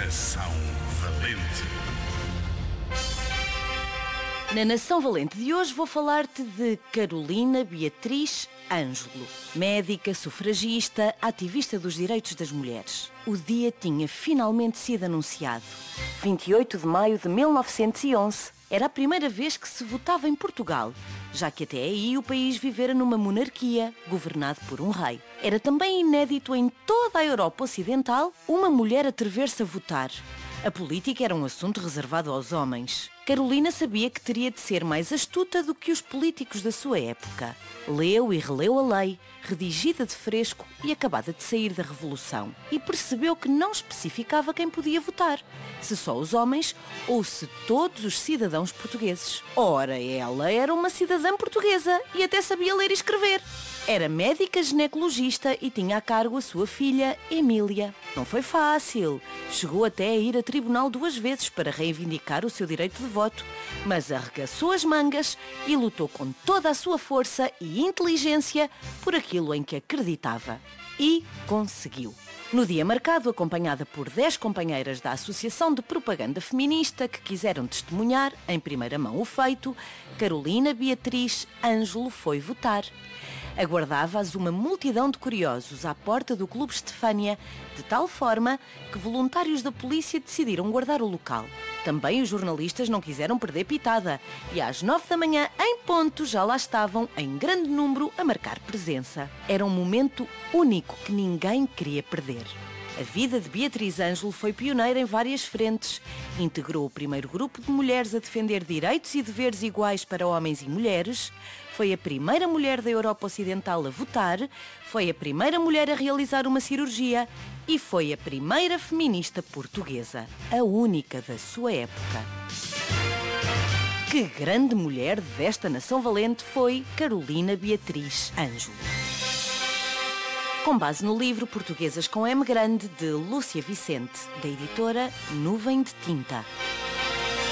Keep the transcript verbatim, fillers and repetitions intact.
Nação Valente. Na Nação Valente de hoje vou falar-te de Carolina Beatriz Ângelo, médica, sufragista, ativista dos direitos das mulheres. O dia tinha finalmente sido anunciado. vinte e oito de maio de mil novecentos e onze era a primeira vez que se votava em Portugal, já que até aí o país vivera numa monarquia, governado por um rei. Era também inédito em toda a Europa Ocidental uma mulher atrever-se a votar. A política era um assunto reservado aos homens. Carolina sabia que teria de ser mais astuta do que os políticos da sua época. Leu e releu a lei, redigida de fresco e acabada de sair da Revolução, e percebeu que não especificava quem podia votar, se só os homens ou se todos os cidadãos portugueses. Ora, ela era uma cidadã portuguesa e até sabia ler e escrever. Era médica ginecologista e tinha a cargo a sua filha, Emília. Não foi fácil. Chegou até a ir a tribunal duas vezes para reivindicar o seu direito de voto, mas arregaçou as mangas e lutou com toda a sua força e inteligência por aquilo em que acreditava. E conseguiu. No dia marcado, acompanhada por dez companheiras da Associação de Propaganda Feminista que quiseram testemunhar, em primeira mão, o feito, Carolina Beatriz Ângelo foi votar. Aguardava-as uma multidão de curiosos à porta do Clube Estefânia, de tal forma que voluntários da polícia decidiram guardar o local. Também os jornalistas não quiseram perder pitada e às nove da manhã, em ponto, já lá estavam, em grande número, a marcar presença. Era um momento único que ninguém queria perder. A vida de Beatriz Ângelo foi pioneira em várias frentes. Integrou o primeiro grupo de mulheres a defender direitos e deveres iguais para homens e mulheres. Foi a primeira mulher da Europa Ocidental a votar. Foi a primeira mulher a realizar uma cirurgia. E foi a primeira feminista portuguesa. A única da sua época. Que grande mulher desta nação valente foi Carolina Beatriz Ângelo. Com base no livro Portuguesas com M grande, de Lúcia Vicente, da editora Nuvem de Tinta.